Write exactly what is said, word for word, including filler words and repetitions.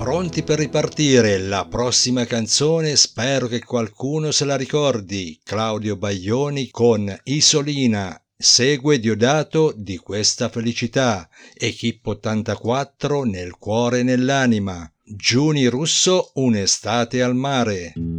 Pronti per ripartire, la prossima canzone spero che qualcuno se la ricordi, Claudio Baglioni con Isolina, segue Diodato di questa felicità, Equipe ottantaquattro nel cuore e nell'anima, Giuni Russo un'estate al mare.